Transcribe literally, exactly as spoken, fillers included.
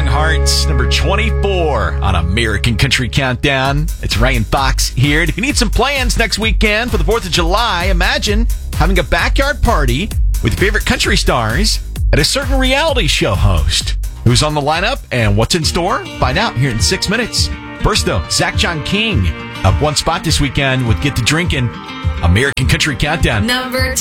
Strong Hearts, number twenty-four on American Country Countdown. It's Ryan Fox here. If you need some plans next weekend for the fourth of July, imagine having a backyard party with your favorite country stars at a certain reality show host. Who's on the lineup and what's in store? Find out here in six minutes. First, though, Zach John King up one spot this weekend with Get to Drinkin'. American Country Countdown. Number